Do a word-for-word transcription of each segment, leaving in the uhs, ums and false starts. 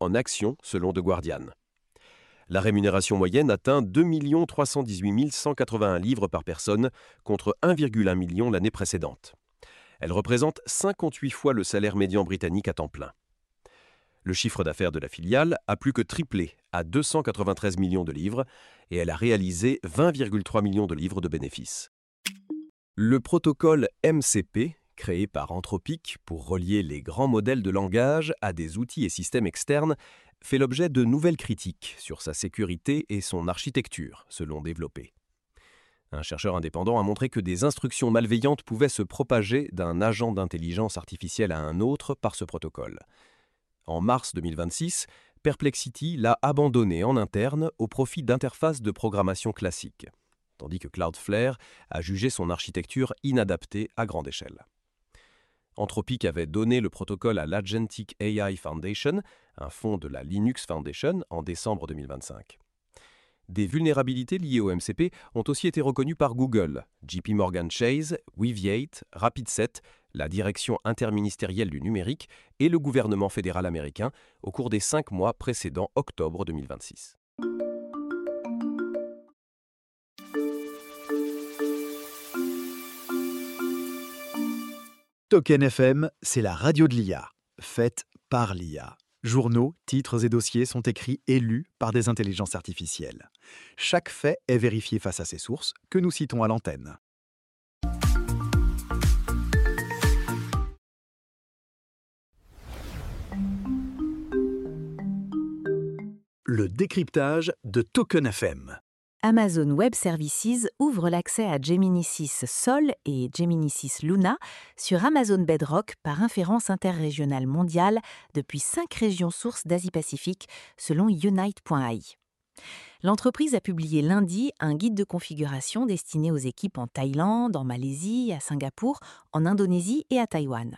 en actions selon The Guardian. La rémunération moyenne atteint deux millions trois cent dix-huit mille cent quatre-vingt-un livres par personne contre un virgule un million l'année précédente. Elle représente cinquante-huit fois le salaire médian britannique à temps plein. Le chiffre d'affaires de la filiale a plus que triplé à deux cent quatre-vingt-treize millions de livres et elle a réalisé vingt virgule trois millions de livres de bénéfices. Le protocole M C P, créé par Anthropic pour relier les grands modèles de langage à des outils et systèmes externes, fait l'objet de nouvelles critiques sur sa sécurité et son architecture, selon Développé. Un chercheur indépendant a montré que des instructions malveillantes pouvaient se propager d'un agent d'intelligence artificielle à un autre par ce protocole. En mars deux mille vingt-six, Perplexity l'a abandonné en interne au profit d'interfaces de programmation classiques, tandis que Cloudflare a jugé son architecture inadaptée à grande échelle. Anthropic avait donné le protocole à l'Agentic A I Foundation, un fonds de la Linux Foundation, en décembre deux mille vingt-cinq. Des vulnérabilités liées au M C P ont aussi été reconnues par Google, J P Morgan Chase, Weaviate, Rapid7, la Direction interministérielle du numérique et le gouvernement fédéral américain au cours des cinq mois précédant octobre deux mille vingt-six. Token F M, c'est la radio de l'I A, faite par l'I A. Journaux, titres et dossiers sont écrits et lus par des intelligences artificielles. Chaque fait est vérifié face à ses sources, que nous citons à l'antenne. Le décryptage de Token F M. Amazon Web Services ouvre l'accès à Gemini six Sol et Gemini six Luna sur Amazon Bedrock par inférence interrégionale mondiale depuis cinq régions sources d'Asie-Pacifique, selon Unite point A I. L'entreprise a publié lundi un guide de configuration destiné aux équipes en Thaïlande, en Malaisie, à Singapour, en Indonésie et à Taïwan.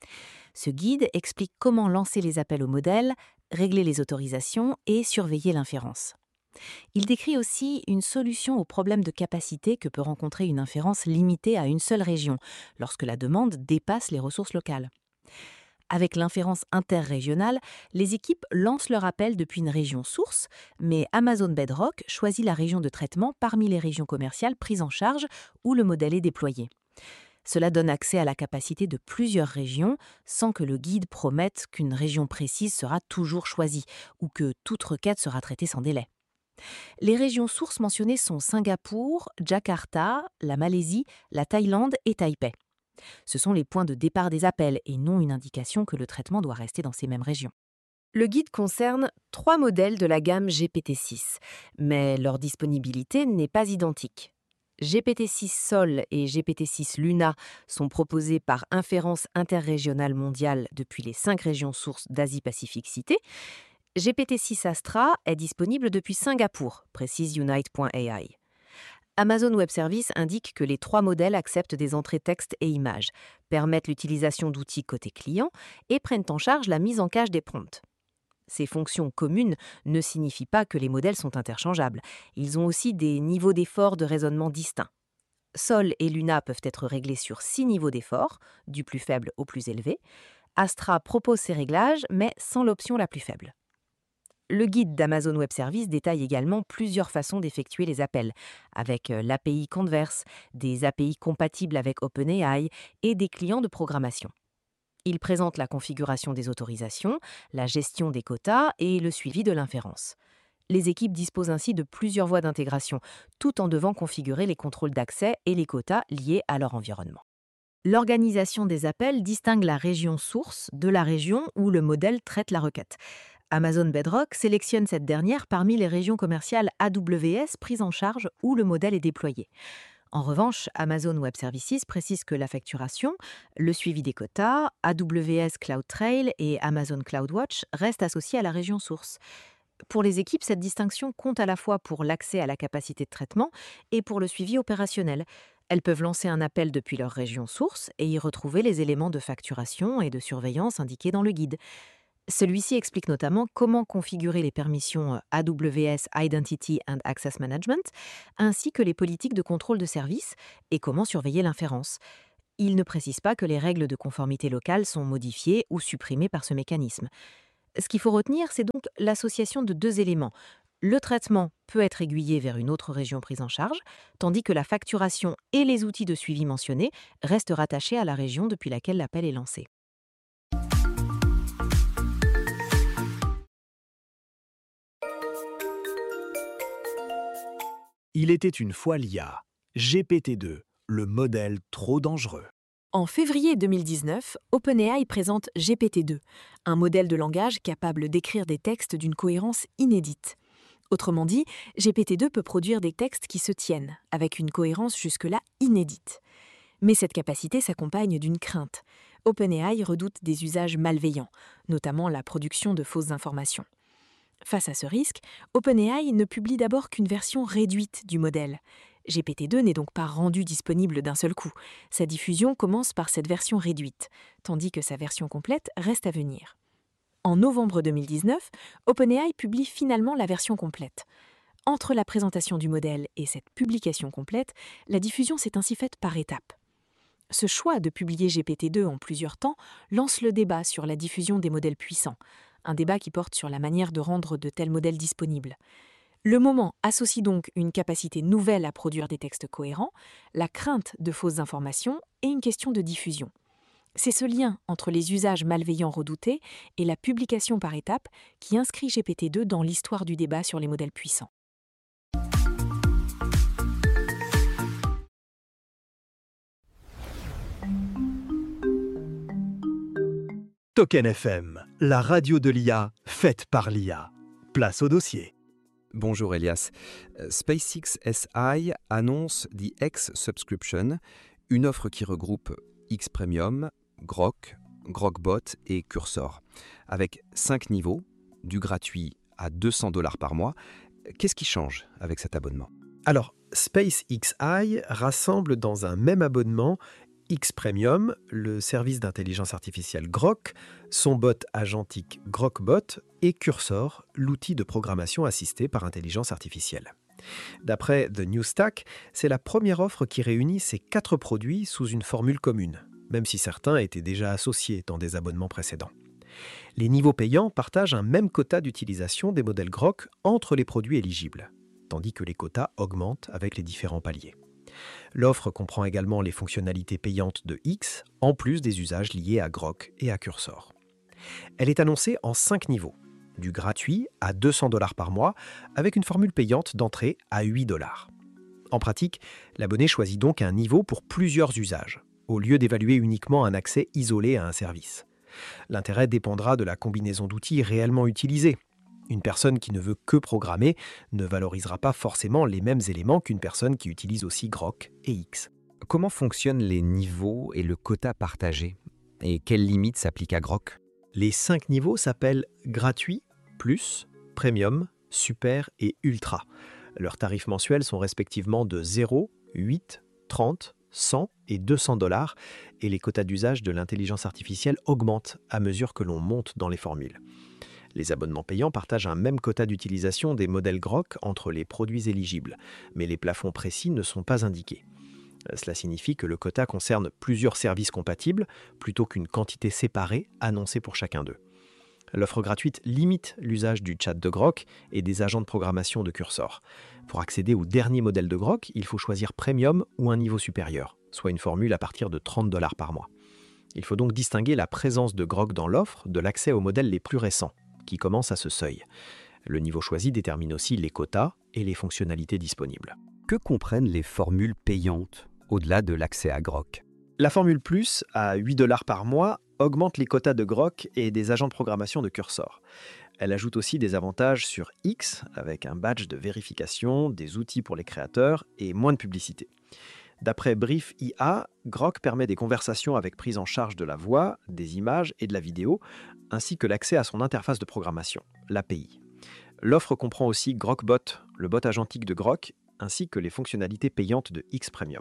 Ce guide explique comment lancer les appels au modèle, régler les autorisations et surveiller l'inférence. Il décrit aussi une solution au problème de capacité que peut rencontrer une inférence limitée à une seule région, lorsque la demande dépasse les ressources locales. Avec l'inférence interrégionale, les équipes lancent leur appel depuis une région source, mais Amazon Bedrock choisit la région de traitement parmi les régions commerciales prises en charge où le modèle est déployé. Cela donne accès à la capacité de plusieurs régions, sans que le guide promette qu'une région précise sera toujours choisie ou que toute requête sera traitée sans délai. Les régions sources mentionnées sont Singapour, Jakarta, la Malaisie, la Thaïlande et Taipei. Ce sont les points de départ des appels et non une indication que le traitement doit rester dans ces mêmes régions. Le guide concerne trois modèles de la gamme G P T six, mais leur disponibilité n'est pas identique. G P T six Sol et G P T six Luna sont proposés par inférence interrégionale mondiale depuis les cinq régions sources d'Asie-Pacifique citées. G P T six Astra est disponible depuis Singapour, précise Unite point A I. Amazon Web Services indique que les trois modèles acceptent des entrées texte et images, permettent l'utilisation d'outils côté client et prennent en charge la mise en cache des prompts. Ces fonctions communes ne signifient pas que les modèles sont interchangeables. Ils ont aussi des niveaux d'effort de raisonnement distincts. Sol et Luna peuvent être réglés sur six niveaux d'effort, du plus faible au plus élevé. Astra propose ces réglages, mais sans l'option la plus faible. Le guide d'Amazon Web Services détaille également plusieurs façons d'effectuer les appels, avec l'A P I Converse, des A P I compatibles avec OpenAI et des clients de programmation. Il présente la configuration des autorisations, la gestion des quotas et le suivi de l'inférence. Les équipes disposent ainsi de plusieurs voies d'intégration, tout en devant configurer les contrôles d'accès et les quotas liés à leur environnement. L'organisation des appels distingue la région source de la région où le modèle traite la requête. Amazon Bedrock sélectionne cette dernière parmi les régions commerciales A W S prises en charge où le modèle est déployé. En revanche, Amazon Web Services précise que la facturation, le suivi des quotas, A W S CloudTrail et Amazon CloudWatch restent associés à la région source. Pour les équipes, cette distinction compte à la fois pour l'accès à la capacité de traitement et pour le suivi opérationnel. Elles peuvent lancer un appel depuis leur région source et y retrouver les éléments de facturation et de surveillance indiqués dans le guide. Celui-ci explique notamment comment configurer les permissions A W S Identity and Access Management, ainsi que les politiques de contrôle de service et comment surveiller l'inférence. Il ne précise pas que les règles de conformité locale sont modifiées ou supprimées par ce mécanisme. Ce qu'il faut retenir, c'est donc l'association de deux éléments. Le traitement peut être aiguillé vers une autre région prise en charge, tandis que la facturation et les outils de suivi mentionnés restent rattachés à la région depuis laquelle l'appel est lancé. Il était une fois l'I A, G P T deux, le modèle trop dangereux. En février deux mille dix-neuf, OpenAI présente G P T deux, un modèle de langage capable d'écrire des textes d'une cohérence inédite. Autrement dit, G P T deux peut produire des textes qui se tiennent, avec une cohérence jusque-là inédite. Mais cette capacité s'accompagne d'une crainte. OpenAI redoute des usages malveillants, notamment la production de fausses informations. Face à ce risque, OpenAI ne publie d'abord qu'une version réduite du modèle. G P T deux n'est donc pas rendu disponible d'un seul coup. Sa diffusion commence par cette version réduite, tandis que sa version complète reste à venir. En novembre deux mille dix-neuf, OpenAI publie finalement la version complète. Entre la présentation du modèle et cette publication complète, la diffusion s'est ainsi faite par étapes. Ce choix de publier G P T deux en plusieurs temps lance le débat sur la diffusion des modèles puissants, un débat qui porte sur la manière de rendre de tels modèles disponibles. Le moment associe donc une capacité nouvelle à produire des textes cohérents, la crainte de fausses informations et une question de diffusion. C'est ce lien entre les usages malveillants redoutés et la publication par étapes qui inscrit G P T deux dans l'histoire du débat sur les modèles puissants. Token F M, la radio de l'I A, faite par l'I A. Place au dossier. Bonjour Elias. SpaceX S I annonce The X Subscription, une offre qui regroupe X Premium, Grok, Grokbot et Cursor, avec cinq niveaux, du gratuit à deux cents dollars par mois. Qu'est-ce qui change avec cet abonnement ? Alors, SpaceX rassemble dans un même abonnement X Premium, le service d'intelligence artificielle Grok, son bot agentique Grokbot et Cursor, l'outil de programmation assistée par intelligence artificielle. D'après The New Stack, c'est la première offre qui réunit ces quatre produits sous une formule commune, même si certains étaient déjà associés dans des abonnements précédents. Les niveaux payants partagent un même quota d'utilisation des modèles Grok entre les produits éligibles, tandis que les quotas augmentent avec les différents paliers. L'offre comprend également les fonctionnalités payantes de X, en plus des usages liés à Grok et à Cursor. Elle est annoncée en cinq niveaux, du gratuit à deux cents dollars par mois, avec une formule payante d'entrée à huit dollars. En pratique, l'abonné choisit donc un niveau pour plusieurs usages, au lieu d'évaluer uniquement un accès isolé à un service. L'intérêt dépendra de la combinaison d'outils réellement utilisés. Une personne qui ne veut que programmer ne valorisera pas forcément les mêmes éléments qu'une personne qui utilise aussi Grok et X. Comment fonctionnent les niveaux et le quota partagé ? Et quelles limites s'appliquent à Grok ? Les cinq niveaux s'appellent gratuit, plus, premium, super et ultra. Leurs tarifs mensuels sont respectivement de zéro, huit, trente, cent et deux cents dollars et les quotas d'usage de l'intelligence artificielle augmentent à mesure que l'on monte dans les formules. Les abonnements payants partagent un même quota d'utilisation des modèles Grok entre les produits éligibles, mais les plafonds précis ne sont pas indiqués. Cela signifie que le quota concerne plusieurs services compatibles plutôt qu'une quantité séparée annoncée pour chacun d'eux. L'offre gratuite limite l'usage du chat de Grok et des agents de programmation de Cursor. Pour accéder au dernier modèle de Grok, il faut choisir Premium ou un niveau supérieur, soit une formule à partir de trente dollars par mois. Il faut donc distinguer la présence de Grok dans l'offre de l'accès aux modèles les plus récents, qui commencent à ce seuil. Le niveau choisi détermine aussi les quotas et les fonctionnalités disponibles. Que comprennent les formules payantes au-delà de l'accès à Grok ? La formule Plus, à huit dollars par mois, augmente les quotas de Grok et des agents de programmation de Cursor. Elle ajoute aussi des avantages sur X, avec un badge de vérification, des outils pour les créateurs et moins de publicité. D'après Brief I A, Grok permet des conversations avec prise en charge de la voix, des images et de la vidéo, ainsi que l'accès à son interface de programmation, l'A P I. L'offre comprend aussi Grokbot, le bot agentique de Grok, ainsi que les fonctionnalités payantes de X Premium.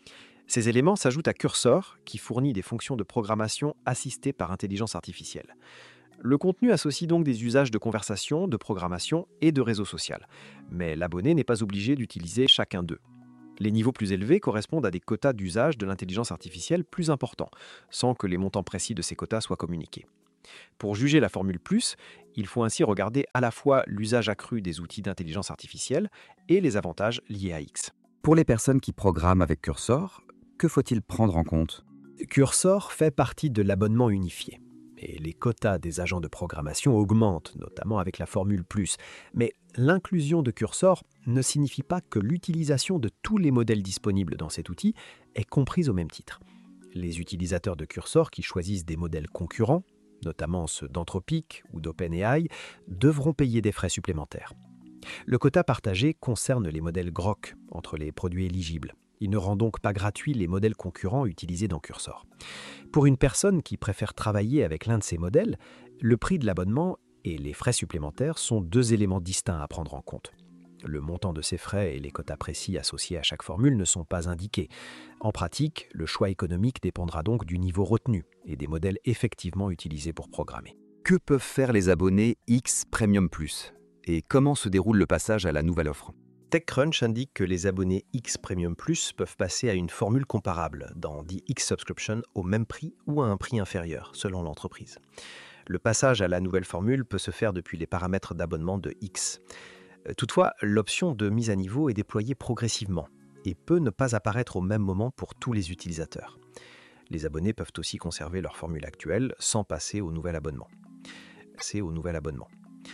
Ces éléments s'ajoutent à Cursor, qui fournit des fonctions de programmation assistées par intelligence artificielle. Le contenu associe donc des usages de conversation, de programmation et de réseau social. Mais l'abonné n'est pas obligé d'utiliser chacun d'eux. Les niveaux plus élevés correspondent à des quotas d'usage de l'intelligence artificielle plus importants, sans que les montants précis de ces quotas soient communiqués. Pour juger la formule plus, Il faut ainsi regarder à la fois l'usage accru des outils d'intelligence artificielle et les avantages liés à X. Pour les personnes qui programment avec Cursor, que faut-il prendre en compte? Cursor fait partie de l'abonnement unifié. Et les quotas des agents de programmation augmentent, notamment avec la formule plus. Mais l'inclusion de Cursor ne signifie pas que l'utilisation de tous les modèles disponibles dans cet outil est comprise au même titre. Les utilisateurs de Cursor qui choisissent des modèles concurrents, notamment ceux d'Anthropic ou d'OpenAI, devront payer des frais supplémentaires. Le quota partagé concerne les modèles Grok entre les produits éligibles. Il ne rend donc pas gratuit les modèles concurrents utilisés dans Cursor. Pour une personne qui préfère travailler avec l'un de ces modèles, le prix de l'abonnement et les frais supplémentaires sont deux éléments distincts à prendre en compte. Le montant de ces frais et les quotas précis associés à chaque formule ne sont pas indiqués. En pratique, le choix économique dépendra donc du niveau retenu et des modèles effectivement utilisés pour programmer. Que peuvent faire les abonnés X Premium Plus? Et comment se déroule le passage à la nouvelle offre? TechCrunch indique que les abonnés X Premium Plus peuvent passer à une formule comparable dans The X Subscription au même prix ou à un prix inférieur, selon l'entreprise. Le passage à la nouvelle formule peut se faire depuis les paramètres d'abonnement de X. Toutefois, l'option de mise à niveau est déployée progressivement et peut ne pas apparaître au même moment pour tous les utilisateurs. Les abonnés peuvent aussi conserver leur formule actuelle sans passer au nouvel abonnement. C'est au nouvel abonnement.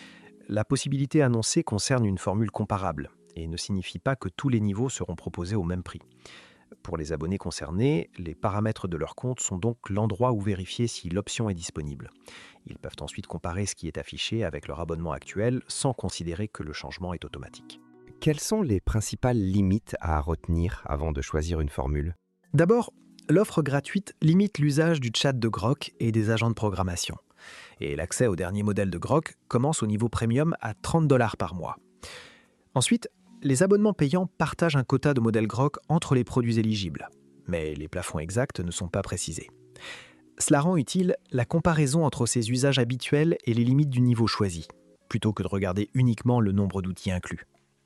La possibilité annoncée concerne une formule comparable et ne signifie pas que tous les niveaux seront proposés au même prix. Pour les abonnés concernés, les paramètres de leur compte sont donc l'endroit où vérifier si l'option est disponible. Ils peuvent ensuite comparer ce qui est affiché avec leur abonnement actuel sans considérer que le changement est automatique. Quelles sont les principales limites à retenir avant de choisir une formule? D'abord, l'offre gratuite limite l'usage du chat de Grok et des agents de programmation. Et l'accès au dernier modèle de Grok commence au niveau premium à trente dollars par mois. Ensuite, les abonnements payants partagent un quota de modèles Grok entre les produits éligibles, mais les plafonds exacts ne sont pas précisés. Cela rend utile la comparaison entre ces usages habituels et les limites du niveau choisi, plutôt que de regarder uniquement le nombre d'outils inclus.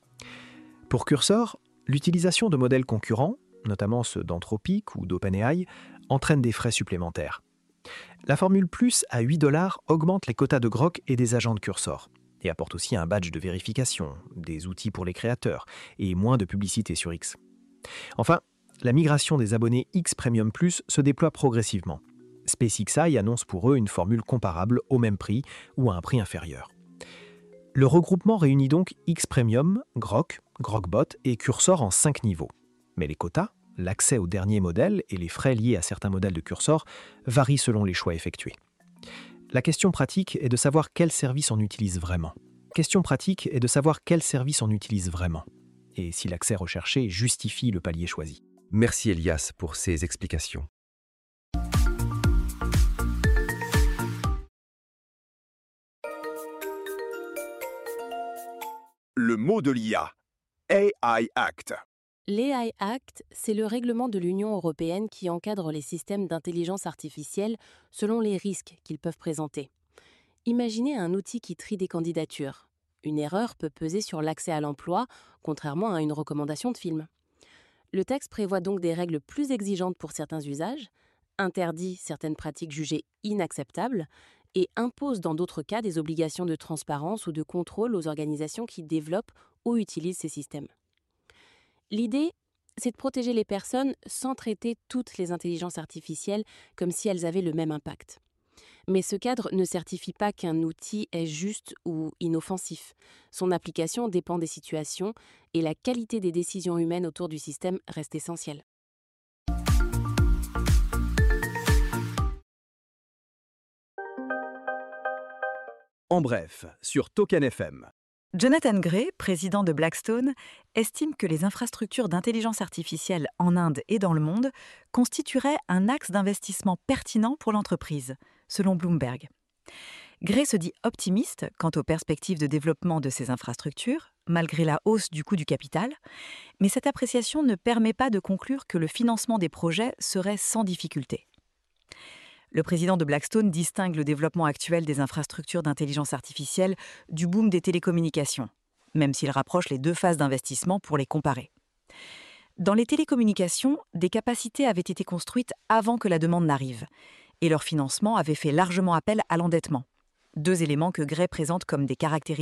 Pour Cursor, l'utilisation de modèles concurrents, notamment ceux d'Anthropic ou d'OpenAI, entraîne des frais supplémentaires. La formule plus à huit dollars augmente les quotas de Grok et des agents de Cursor, et apporte aussi un badge de vérification, des outils pour les créateurs et moins de publicité sur X. Enfin, la migration des abonnés X Premium Plus se déploie progressivement. SpaceXI annonce pour eux une formule comparable au même prix ou à un prix inférieur. Le regroupement réunit donc X Premium, Grok, GrokBot et Cursor en cinq niveaux. Mais les quotas, l'accès aux derniers modèles et les frais liés à certains modèles de Cursor varient selon les choix effectués. La question pratique est de savoir quel service on utilise vraiment. Question pratique est de savoir quel service on utilise vraiment et si l'accès recherché justifie le palier choisi. Merci Elias pour ces explications. Le mot de l'I A, A I Act. L'A I Act, c'est le règlement de l'Union européenne qui encadre les systèmes d'intelligence artificielle selon les risques qu'ils peuvent présenter. Imaginez un outil qui trie des candidatures. Une erreur peut peser sur l'accès à l'emploi, contrairement à une recommandation de film. Le texte prévoit donc des règles plus exigeantes pour certains usages, interdit certaines pratiques jugées inacceptables et impose dans d'autres cas des obligations de transparence ou de contrôle aux organisations qui développent ou utilisent ces systèmes. L'idée, c'est de protéger les personnes sans traiter toutes les intelligences artificielles comme si elles avaient le même impact. Mais ce cadre ne certifie pas qu'un outil est juste ou inoffensif. Son application dépend des situations et la qualité des décisions humaines autour du système reste essentielle. En bref, sur Token F M. Jonathan Gray, président de Blackstone, estime que les infrastructures d'intelligence artificielle en Inde et dans le monde constitueraient un axe d'investissement pertinent pour l'entreprise, selon Bloomberg. Gray se dit optimiste quant aux perspectives de développement de ces infrastructures, malgré la hausse du coût du capital, mais cette appréciation ne permet pas de conclure que le financement des projets serait sans difficulté. Le président de Blackstone distingue le développement actuel des infrastructures d'intelligence artificielle du boom des télécommunications, même s'il rapproche les deux phases d'investissement pour les comparer. Dans les télécommunications, des capacités avaient été construites avant que la demande n'arrive, et leur financement avait fait largement appel à l'endettement. deux éléments que Gray présente comme des caractéristiques